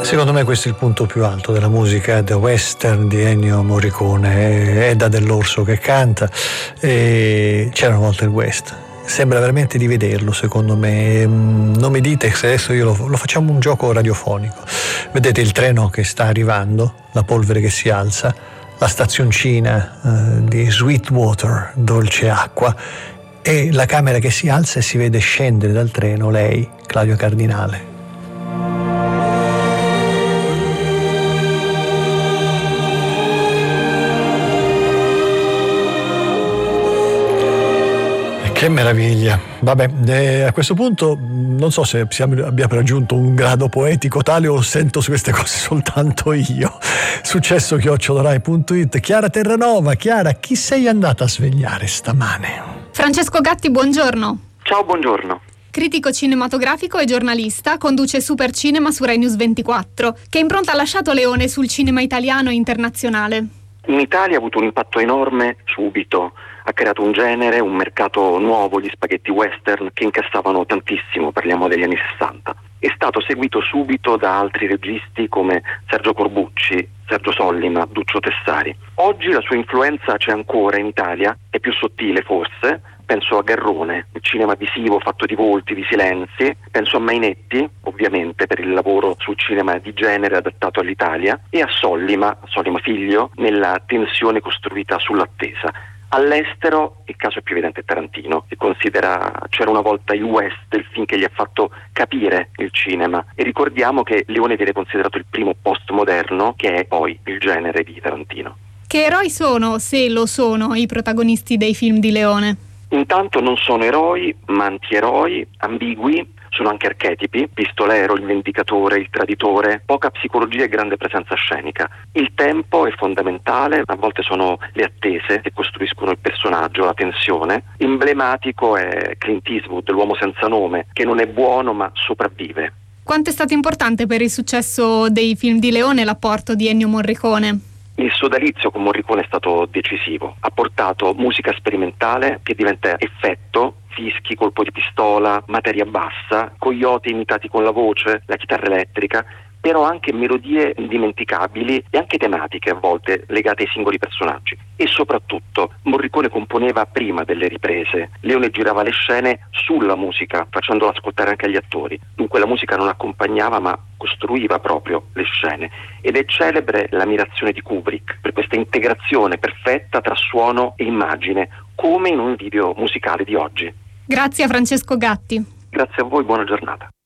Secondo me questo è il punto più alto della musica The Western di Ennio Morricone. È Edda Dell'Orso che canta, e c'era una volta il West. Sembra veramente di vederlo, secondo me. Non mi dite se adesso io lo facciamo un gioco radiofonico. Vedete il treno che sta arrivando, la polvere che si alza, la stazioncina di Sweetwater, dolce acqua, e la camera che si alza e si vede scendere dal treno lei, Claudio Cardinale. Che meraviglia. Vabbè, a questo punto non so se abbiamo raggiunto un grado poetico tale o sento su queste cose soltanto io. Successo@rai.it. Chiara Terranova. Chiara, chi sei andata a svegliare stamane? Francesco Gatti, buongiorno. Ciao, buongiorno. Critico cinematografico e giornalista, conduce Super Cinema su Rai News 24. Che impronta ha lasciato Leone sul cinema italiano e internazionale? In Italia ha avuto un impatto enorme subito. Ha creato un genere, un mercato nuovo, gli spaghetti western, che incassavano tantissimo, parliamo degli anni 60. È stato seguito subito da altri registi come Sergio Corbucci, Sergio Sollima, Duccio Tessari. Oggi la sua influenza c'è ancora in Italia, è più sottile forse. Penso a Garrone, il cinema visivo fatto di volti, di silenzi. Penso a Mainetti, ovviamente, per il lavoro sul cinema di genere adattato all'Italia, e a Sollima figlio, nella tensione costruita sull'attesa. All'estero il caso è più evidente Tarantino, che considera C'era una volta il West, il film che gli ha fatto capire il cinema. E ricordiamo che Leone viene considerato il primo postmoderno, che è poi il genere di Tarantino. Che eroi sono, se lo sono, i protagonisti dei film di Leone? Intanto non sono eroi, ma antieroi, ambigui. Sono anche archetipi: pistolero, il vendicatore, il traditore, poca psicologia e grande presenza scenica. Il tempo è fondamentale, a volte sono le attese che costruiscono il personaggio, la tensione. Emblematico è Clint Eastwood, l'uomo senza nome, che non è buono ma sopravvive. Quanto è stato importante per il successo dei film di Leone l'apporto di Ennio Morricone? Il sodalizio con Morricone è stato decisivo. Ha portato musica sperimentale che diventa effetto, fischi, colpo di pistola, materia bassa, coyote imitati con la voce, la chitarra elettrica, però anche melodie indimenticabili e anche tematiche a volte legate ai singoli personaggi. E soprattutto Morricone componeva prima delle riprese. Leone girava le scene sulla musica, facendola ascoltare anche agli attori. Dunque la musica non accompagnava ma costruiva proprio le scene. Ed è celebre l'ammirazione di Kubrick per questa integrazione perfetta tra suono e immagine, come in un video musicale di oggi. Grazie a Francesco Gatti. Grazie a voi, buona giornata.